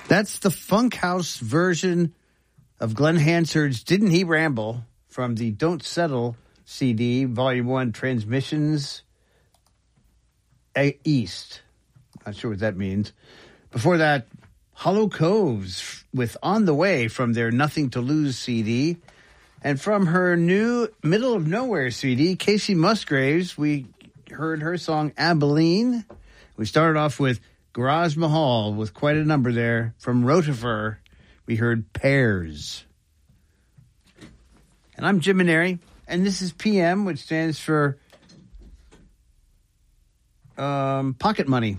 That's the funk house version of Glenn Hansard's Didn't He Ramble from the Don't Settle CD, Volume 1, Transmissions East. Not sure what that means. Before that, Hollow Coves with On the Way from their Nothing to Lose CD. And from her new Middle of Nowhere CD, Casey Musgraves, we heard her song Abilene. We started off with Garage Mahal with quite a number there. From Rotifer, we heard Pairs. And I'm Jim Maneri, and this is PM, which stands for Pocket Money.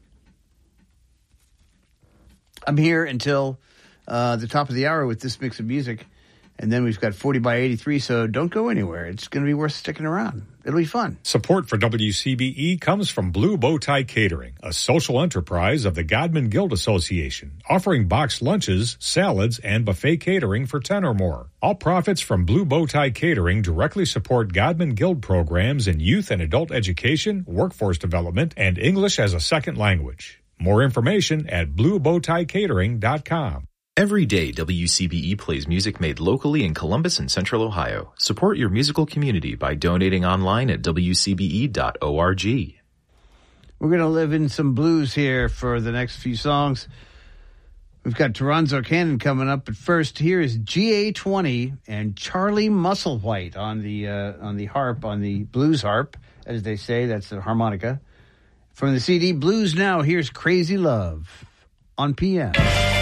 I'm here until the top of the hour with this mix of music. And then we've got 40 by 83, so don't go anywhere. It's going to be worth sticking around. It'll be fun. Support for WCBE comes from Blue Bow Tie Catering, a social enterprise of the Godman Guild Association, offering boxed lunches, salads, and buffet catering for 10 or more. All profits from Blue Bow Tie Catering directly support Godman Guild programs in youth and adult education, workforce development, and English as a second language. More information at bluebowtiecatering.com. Every day, WCBE plays music made locally in Columbus and Central Ohio. Support your musical community by donating online at wcbe.org. We're going to live in some blues here for the next few songs. We've got Toronzo Cannon coming up, but first, here is GA20 and Charlie Musselwhite on the harp, on the blues harp, as they say. That's the harmonica. From the CD Blues Now, here's Crazy Love on PM.